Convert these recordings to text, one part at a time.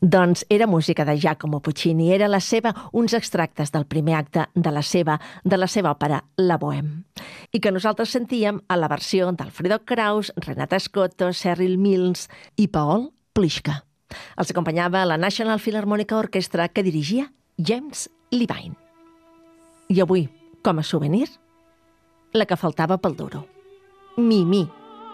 Doncs era música de Giacomo Puccini, era uns extractes del primer acte de la seva òpera La Bohème, i que nosaltres sentíem a la versió d'Alfredo Kraus, Renata Scotto, Cyril Mills i Paul Plischka. Els acompanyava la National Philharmonic Orchestra que dirigia James Levine. I avui, com a souvenir, la que faltava pel duro, Mimi.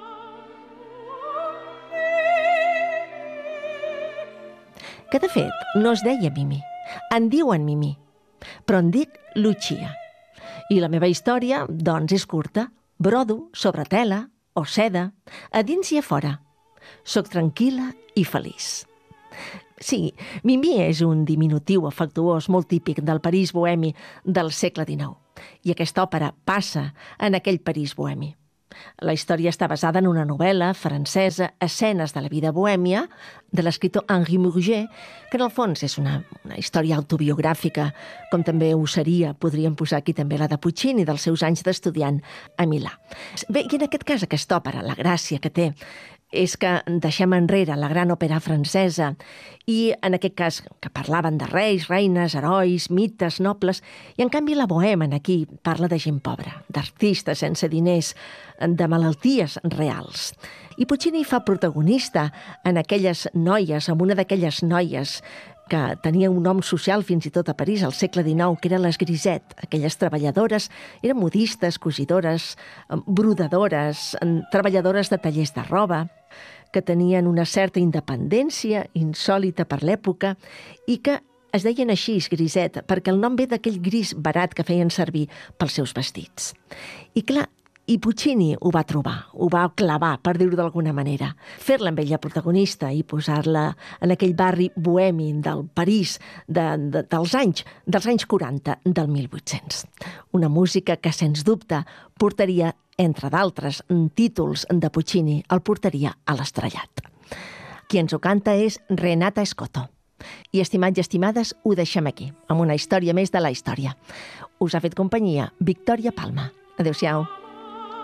Que de fet no es deia Mimi, en diuen Mimi, però en dic Lucia. I la meva història, doncs, és curta. Brodo sobre tela o seda, a dins i a fora. Soc tranquil·la i feliç. Sí, Mimi és un diminutiu afectuós molt típic del París bohemi del segle XIX. I aquesta òpera passa en aquell París bohemi. La història està basada en una novel·la francesa, Escenes de la vida bohèmia, de l'escriptor Henri Murger, que en el fons és una història autobiogràfica, com també ho seria, podríem posar aquí també la de Puccini, dels seus anys d'estudiant a Milà. Bé, i en aquest cas, aquesta òpera, la gràcia que té, és que deixem enrere la gran òpera francesa i, en aquest cas, que parlaven de reis, reines, herois, mites, nobles, i en canvi la Bohème aquí parla de gent pobra, d'artistes sense diners, de malalties reals. I Puccini fa protagonista en aquelles noies, en una d'aquelles noies que tenia un nom social fins i tot a París al segle XIX, que eren les grisettes, aquelles treballadores, eren modistes, cosidores, brodadores, treballadores de tallers de roba, que tenien una certa independència insòlita per l'època i que es deien així, griset, perquè el nom ve d'aquell gris barat que feien servir pels seus vestits. I clar, i Puccini ho va trobar, ho va clavar, per dir-ho d'alguna manera. Fer-la amb ella protagonista i posar-la en aquell barri bohemi del París dels anys 40, del 1800. Una música que, sens dubte, portaria, entre d'altres títols de Puccini, el portaria a l'estrellat. Qui ens ho canta és Renata Scotto. I, estimats i estimades, ho deixem aquí, amb una història més de la història. Us ha fet companyia Victòria Palma. Adéu-siau.